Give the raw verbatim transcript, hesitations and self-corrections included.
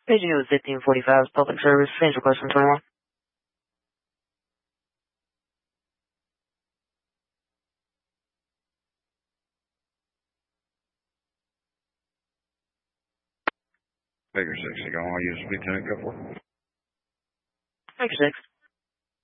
Paging you with fifteen forty-five public service. Change request from twenty-one. Baker six, you go on, use Lieutenant, go for it. Baker six.